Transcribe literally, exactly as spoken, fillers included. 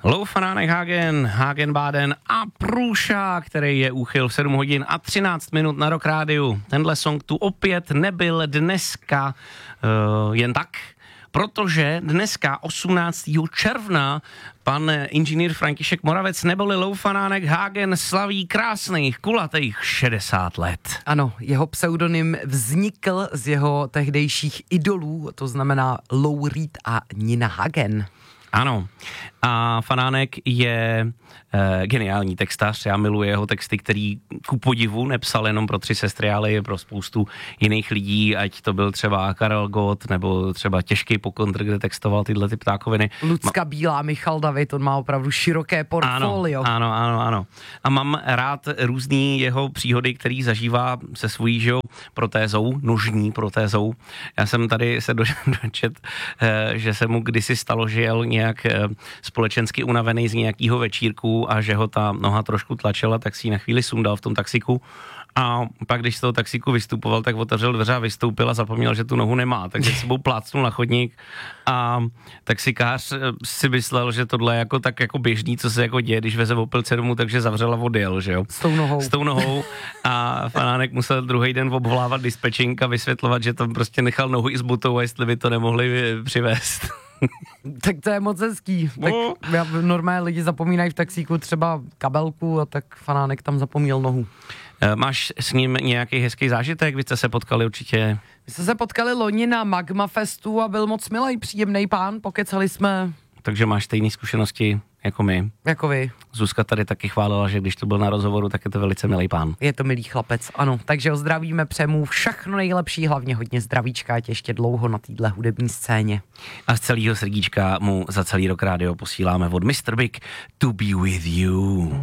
Lou Fanánek Hagen, Hagen-Baden a Průša, který je úchyl v sedm hodin a třináct minut na Rock Rádiu. Tenhle song tu opět nebyl dneska uh, jen tak, protože dneska osmnáctého června pan inženýr František Moravec neboli Lou Fanánek Hagen slaví krásných kulatých šedesát let. Ano, jeho pseudonym vznikl z jeho tehdejších idolů, to znamená Lou Reed a Nina Hagen. Ano. A Fanánek je e, geniální textař, já miluji jeho texty, který ku podivu nepsal jenom pro Tři sestry, ale je pro spoustu jiných lidí, ať to byl třeba Karel Gott, nebo třeba Těžký pokontr, kde textoval tyhle ty ptákoviny. Lucka Ma- Bílá, Michal David, on má opravdu široké portfolio. Ano, ano, ano, ano. A mám rád různý jeho příhody, který zažívá se svojí žijou protézou, nožní protézou. Já jsem tady se dočet, že se mu kdysi stalo, že jel nějak společensky unavený z nějakého večírku a že ho ta noha trošku tlačila, tak si ji na chvíli sundal v tom taxiku. A pak, když z toho taxíku vystupoval, tak otevřel dveře a vystoupil a zapomněl, že tu nohu nemá, takže s sebou plácnul na chodník a taxikář si myslel, že tohle je jako tak jako běžný, co se jako děje, když veze v Opelce domů, takže zavřel a odjel, že jo? S tou nohou. S tou nohou a Fanánek musel druhý den obvolávat dispečink a vysvětlovat, že tam prostě nechal nohu i s butou a jestli by to nemohli přivést. Tak to je moc hezký. Tak já, normálně lidi zapomínají v taxíku třeba kabelku a tak Fanánek tam zapomněl nohu. Máš s ním nějaký hezký zážitek? Vy jste se potkali určitě. My jsme se potkali loni na Magma Festu a byl moc milý, příjemný pán, pokecali jsme. Takže máš stejné zkušenosti jako my. Jako vy. Zuzka tady taky chválila, že když to byl na rozhovoru, tak je to velice milý pán. Je to milý chlapec, ano. Takže ho zdravíme, přejmu všechno nejlepší, hlavně hodně zdravíčka, ať ještě dlouho na téhle hudební scéně. A z celého srdíčka mu za celý Rock Radio posíláme od mister Big To Be With You.